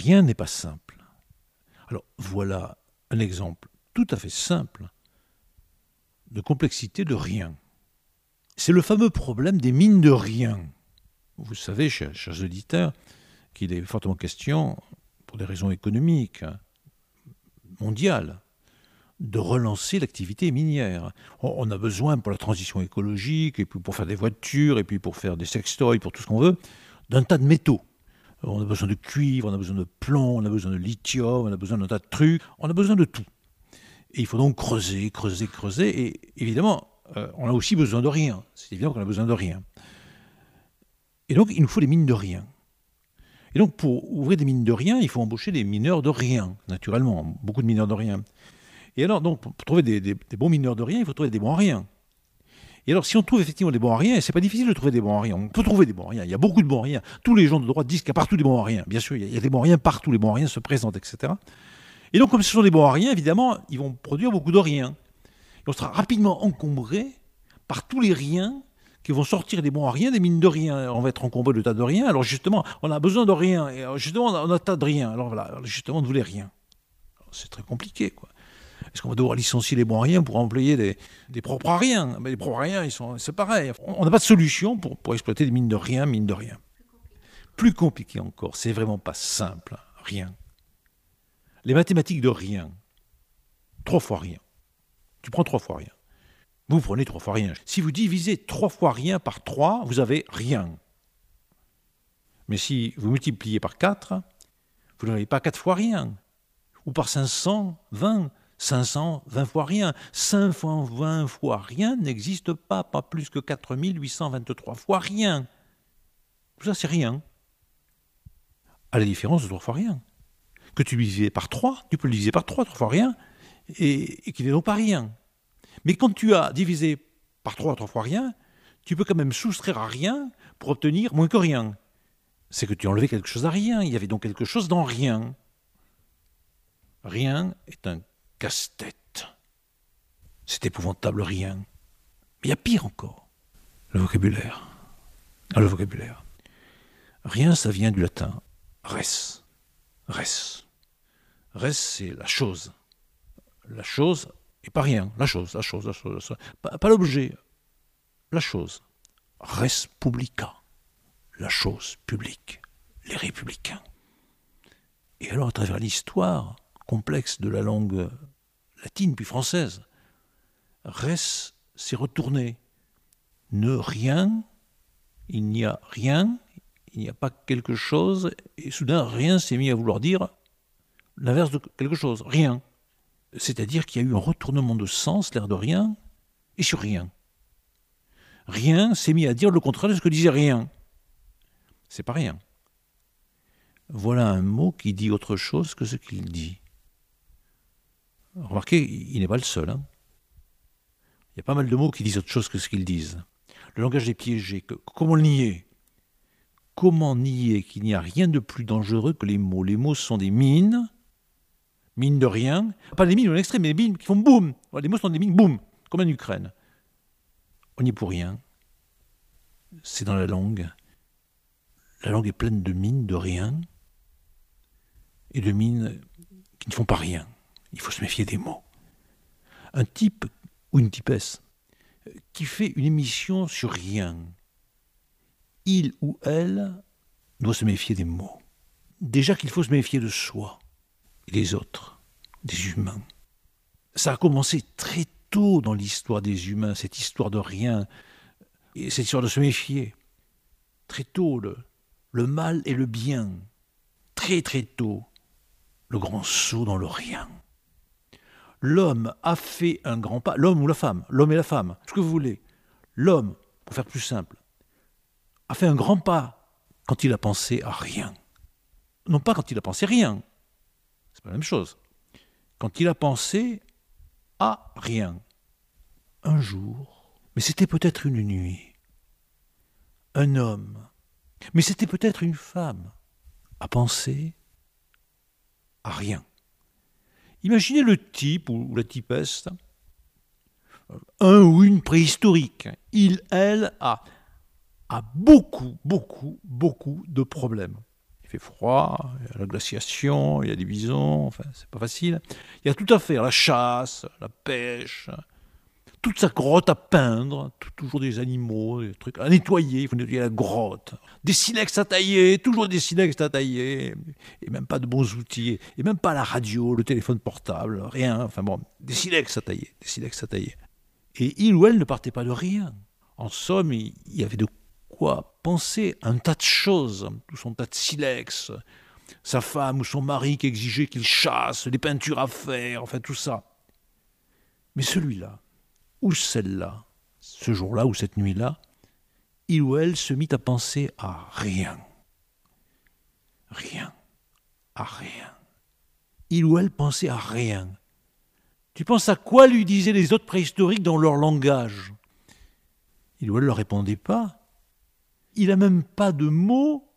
rien n'est pas simple. Alors voilà un exemple tout à fait simple de complexité de rien. C'est le fameux problème des mines de rien. Vous savez, chers auditeurs, qu'il est fortement question, pour des raisons économiques, mondiales, de relancer l'activité minière. On a besoin pour la transition écologique, et puis pour faire des voitures, et puis pour faire des sextoys, pour tout ce qu'on veut, d'un tas de métaux. On a besoin de cuivre, on a besoin de plomb, on a besoin de lithium, on a besoin d'un tas de trucs, on a besoin de tout. Et il faut donc creuser, et évidemment, on a aussi besoin de rien. C'est évident qu'on a besoin de rien. Et donc, il nous faut des mines de rien. Et donc, pour ouvrir des mines de rien, il faut embaucher des mineurs de rien, naturellement, beaucoup de mineurs de rien. Et alors, donc, pour trouver des bons mineurs de rien, il faut trouver des bons à rien. Et alors, si on trouve effectivement des bons à rien, et c'est pas difficile de trouver des bons à rien, on peut trouver des bons à rien, il y a beaucoup de bons à rien. Tous les gens de droite disent qu'il y a partout des bons à rien. Bien sûr, il y a des bons à rien partout, les bons à rien se présentent, etc. Et donc, comme ce sont des bons à rien, évidemment, ils vont produire beaucoup de rien. Et on sera rapidement encombré par tous les riens qui vont sortir des bons à rien, des mines de rien. On va être encombré de tas de rien. Alors justement, on a besoin de rien. Et justement, on a un tas de rien. Alors voilà, justement, on ne voulait rien. Alors, c'est très compliqué, quoi. Est-ce qu'on va devoir licencier les bons à rien pour employer des propres à rien? Mais les propres à rien, c'est pareil. On n'a pas de solution pour exploiter des mines de rien, Plus compliqué encore, c'est vraiment pas simple, rien. Les mathématiques de rien, 3 fois rien. Tu prends 3 fois rien. Vous prenez 3 fois rien. Si vous divisez 3 fois rien par 3, vous avez rien. Mais si vous multipliez par 4, vous n'avez pas 4 fois rien. Ou par 520 fois rien. 520 fois rien n'existe pas plus que 4823 fois rien. Tout ça, c'est rien. À la différence de 3 fois rien. Que tu divises par 3, tu peux le diviser par 3 fois rien, et qu'il n'est donc pas rien. Mais quand tu as divisé par 3 fois rien, tu peux quand même soustraire à rien pour obtenir moins que rien. C'est que tu as enlevé quelque chose à rien. Il y avait donc quelque chose dans rien. Rien est un casse-tête. C'est épouvantable, rien. Mais il y a pire encore. Le vocabulaire. Le vocabulaire. Rien, ça vient du latin res. Res. Res, c'est la chose. La chose et pas rien. La chose. Pas l'objet. La chose. Res publica. La chose publique. Les républicains. Et alors, à travers l'histoire complexe de la langue latine puis française, res s'est retourné. Ne rien, il n'y a rien, il n'y a pas quelque chose, et soudain, rien s'est mis à vouloir dire l'inverse de quelque chose, rien. C'est-à-dire qu'il y a eu un retournement de sens, l'air de rien, et sur rien. Rien s'est mis à dire le contraire de ce que disait rien. C'est pas rien. Voilà un mot qui dit autre chose que ce qu'il dit. Remarquez, il n'est pas le seul. Il y a pas mal de mots qui disent autre chose que ce qu'ils disent. Le langage est piégé. Comment le nier? Comment nier qu'il n'y a rien de plus dangereux que les mots? Les mots sont des mines de rien. Pas des mines à l'extrême, mais des mines qui font boum. Les mots sont des mines boum, comme en Ukraine. On n'y est pour rien. C'est dans la langue. La langue est pleine de mines de rien et de mines qui ne font pas rien. Il faut se méfier des mots. Un type ou une typesse qui fait une émission sur rien, il ou elle doit se méfier des mots. Déjà qu'il faut se méfier de soi et des autres, des humains. Ça a commencé très tôt dans l'histoire des humains, cette histoire de rien, et cette histoire de se méfier. Très tôt, le mal et le bien. Très très tôt, le grand saut dans le rien. L'homme a fait un grand pas, l'homme ou la femme, l'homme et la femme, ce que vous voulez. L'homme, pour faire plus simple, a fait un grand pas quand il a pensé à rien. Non pas quand il a pensé rien, c'est pas la même chose. Quand il a pensé à rien. Un jour, mais c'était peut-être une nuit, un homme, mais c'était peut-être une femme, a pensé à rien. Imaginez le type ou la typesse, un ou une préhistorique. Elle a beaucoup de problèmes. Il fait froid, il y a la glaciation, il y a des bisons, enfin, c'est pas facile. Il y a tout à faire, la chasse, la pêche, toute sa grotte à peindre, toujours des animaux, des trucs à nettoyer, il faut nettoyer la grotte. Des silex à tailler, toujours des silex à tailler, et même pas de bons outils, et même pas la radio, le téléphone portable, rien, enfin bon, des silex à tailler, des silex à tailler. Et il ou elle ne partait pas de rien. En somme, il y avait de quoi penser un tas de choses, tout son tas de silex, sa femme ou son mari qui exigeait qu'il chasse, les peintures à faire, enfin tout ça. Mais celui-là, ou celle-là, ce jour-là ou cette nuit-là, il ou elle se mit à penser à rien. Rien. À rien. Il ou elle pensait à rien. Tu penses à quoi lui disaient les autres préhistoriques dans leur langage? Il ou elle ne leur répondait pas. Il n'a même pas de mots.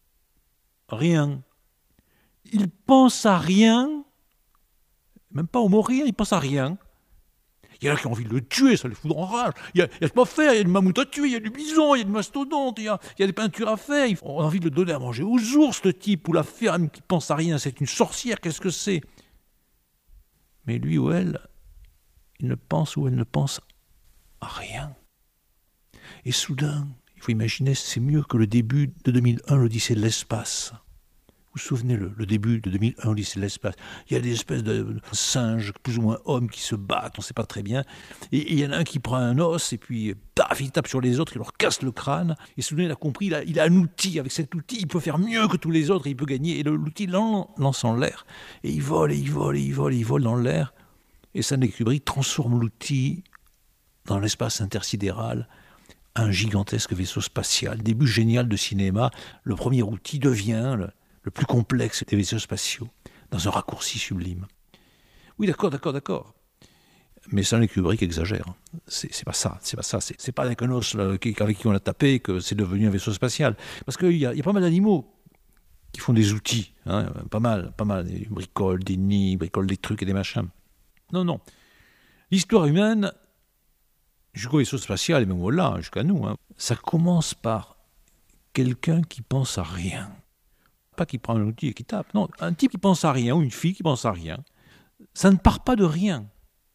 Rien. Il pense à rien. Même pas au mot rien, il pense à rien. Il y en a qui ont envie de le tuer, ça les fout en rage. Il y a de quoi faire, il y a du mammouth à tuer, il y a du bison, il y a du mastodonte, il y a des peintures à faire. On a envie de le donner à manger aux ours, le type, ou la femme qui pense à rien, c'est une sorcière, qu'est-ce que c'est? Mais lui ou elle, il ne pense ou elle ne pense à rien. Et soudain, il faut imaginer, c'est mieux que le début de 2001, l'Odyssée de l'espace. Vous vous souvenez, le début de 2001, l'Odyssée de l'espace. Il y a des espèces de singes, plus ou moins hommes, qui se battent, on ne sait pas très bien. Et il y en a un qui prend un os, et puis, paf, il tape sur les autres, il leur casse le crâne. Et soudain, il a compris, il a un outil. Avec cet outil, il peut faire mieux que tous les autres, et il peut gagner. Et l'outil lance en l'air. Et il vole, et il vole, et il vole, et il vole dans l'air. Et Stanley Kubrick transforme l'outil dans l'espace intersidéral, un gigantesque vaisseau spatial. Début génial de cinéma. Le premier outil devient le plus complexe des vaisseaux spatiaux, dans un raccourci sublime. Oui, d'accord. Mais Stanley Kubrick exagère. C'est pas ça. C'est pas avec un os avec qui on a tapé que c'est devenu un vaisseau spatial. Parce qu'il y a pas mal d'animaux qui font des outils, hein, pas mal. Ils bricolent des nids, ils bricolent des trucs et des machins. Non. L'histoire humaine, jusqu'au vaisseau spatial, et même voilà, jusqu'à nous, hein, ça commence par quelqu'un qui pense à rien. Pas qui prend un outil et qui tape. Non, un type qui pense à rien, ou une fille qui pense à rien, ça ne part pas de rien.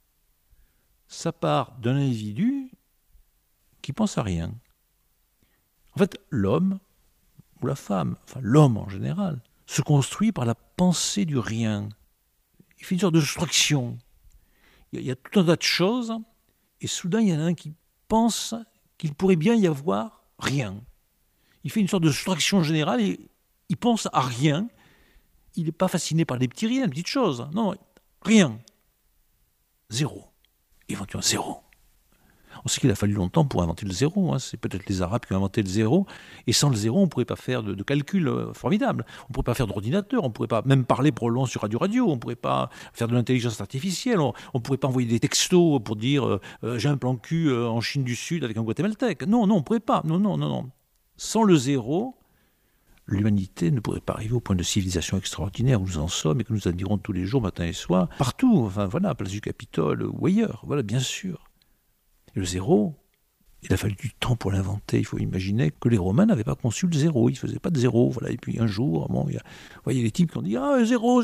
Ça part d'un individu qui pense à rien. En fait, l'homme, ou la femme, enfin l'homme en général, se construit par la pensée du rien. Il fait une sorte de soustraction. Il y a tout un tas de choses, et soudain, il y en a un qui pense qu'il pourrait bien y avoir rien. Il fait une sorte de soustraction générale et il pense à rien. Il n'est pas fasciné par des petits riens, des petites choses. Non, rien. Zéro. Éventuellement zéro. On sait qu'il a fallu longtemps pour inventer le zéro. Hein. C'est peut-être les Arabes qui ont inventé le zéro. Et sans le zéro, on ne pourrait pas faire de calcul formidable. On ne pourrait pas faire d'ordinateur. On ne pourrait pas même parler probablement sur radio. On ne pourrait pas faire de l'intelligence artificielle. On ne pourrait pas envoyer des textos pour dire j'ai un plan cul en Chine du Sud avec un guatémaltèque. Non, on ne pourrait pas. Non. Sans le zéro, l'humanité ne pourrait pas arriver au point de civilisation extraordinaire où nous en sommes et que nous admirons tous les jours, matin et soir, partout, enfin voilà, place du Capitole ou ailleurs, voilà, bien sûr. Et le zéro, il a fallu du temps pour l'inventer. Il faut imaginer que les Romains n'avaient pas conçu le zéro, ils ne faisaient pas de zéro, voilà. Et puis un jour, bon, vous voyez les types qui ont dit zéro,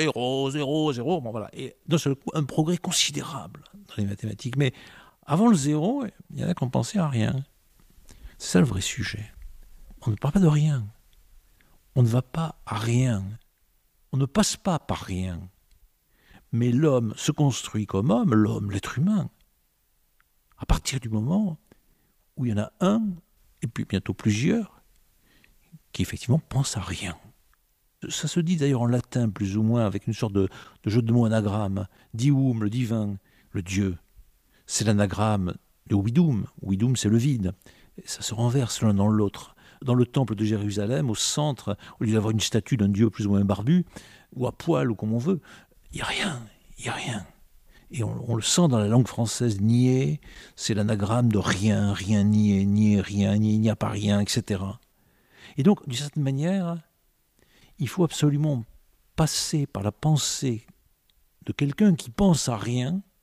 bon voilà. Et d'un seul coup, un progrès considérable dans les mathématiques. Mais avant le zéro, il y en a qui ont pensé à rien. C'est ça le vrai sujet. On ne parle pas de rien. On ne va pas à rien. On ne passe pas par rien. Mais l'homme se construit comme homme, l'homme, l'être humain, à partir du moment où il y en a un, et puis bientôt plusieurs, qui effectivement pensent à rien. Ça se dit d'ailleurs en latin, plus ou moins, avec une sorte de jeu de mots anagramme. Dium, le divin, le Dieu. C'est l'anagramme de Widum. Widum, c'est le vide. Et ça se renverse l'un dans l'autre. Dans le temple de Jérusalem, au centre, au lieu d'avoir une statue d'un dieu plus ou moins barbu, ou à poil, ou comme on veut, il n'y a rien. Et on le sent dans la langue française, nier, c'est l'anagramme de rien nier, rien, il n'y a pas rien, etc. Et donc, d'une certaine manière, il faut absolument passer par la pensée de quelqu'un qui pense à rien,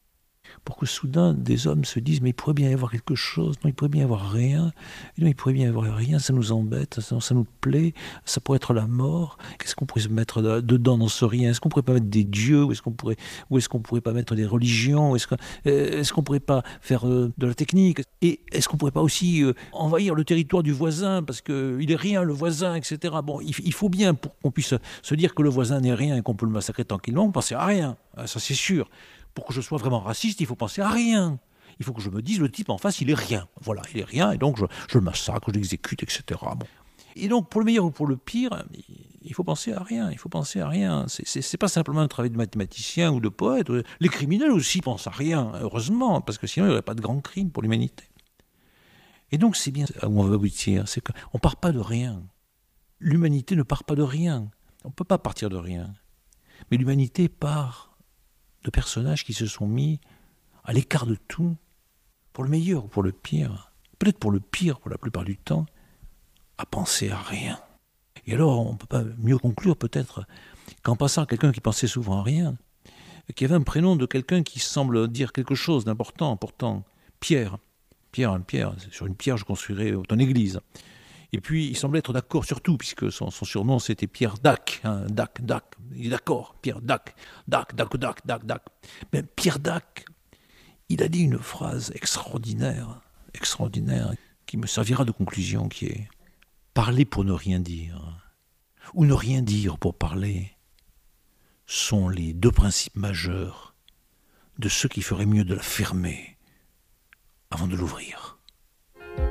pour que soudain des hommes se disent mais il pourrait bien y avoir quelque chose, non il pourrait bien y avoir rien, et non il pourrait bien y avoir rien, ça nous embête, ça nous plaît, ça pourrait être la mort, qu'est-ce qu'on pourrait se mettre dedans dans ce rien, est-ce qu'on pourrait pas mettre des dieux, ou est-ce qu'on pourrait pas mettre des religions, est-ce qu'on pourrait pas faire de la technique, et est-ce qu'on pourrait pas aussi envahir le territoire du voisin, parce qu'il est rien le voisin, etc. Bon, il faut bien pour qu'on puisse se dire que le voisin n'est rien et qu'on peut le massacrer tranquillement, penser à rien, ça c'est sûr. Pour que je sois vraiment raciste, il faut penser à rien. Il faut que je me dise, le type en face, il est rien. Voilà, il est rien, et donc je le massacre, je l'exécute, etc. Bon. Et donc, pour le meilleur ou pour le pire, il faut penser à rien. Il faut penser à rien. C'est pas simplement un travail de mathématicien ou de poète. Les criminels aussi pensent à rien, heureusement, parce que sinon, il n'y aurait pas de grands crimes pour l'humanité. Et donc, c'est bien où on va aboutir. C'est qu'on ne part pas de rien. L'humanité ne part pas de rien. On ne peut pas partir de rien. Mais l'humanité part de personnages qui se sont mis à l'écart de tout, pour le meilleur ou pour le pire, peut-être pour le pire pour la plupart du temps, à penser à rien. Et alors, on ne peut pas mieux conclure peut-être qu'en passant à quelqu'un qui pensait souvent à rien, qui avait un prénom de quelqu'un qui semble dire quelque chose d'important, pourtant, Pierre. Pierre, sur une pierre je construirai ton église. Et puis, il semblait être d'accord sur tout, puisque son surnom, c'était Pierre Dac. Dac. Il est d'accord, Pierre Dac. Dac. Mais Pierre Dac, il a dit une phrase extraordinaire, qui me servira de conclusion, qui est « Parler pour ne rien dire, ou ne rien dire pour parler, sont les deux principes majeurs de ceux qui feraient mieux de la fermer avant de l'ouvrir. »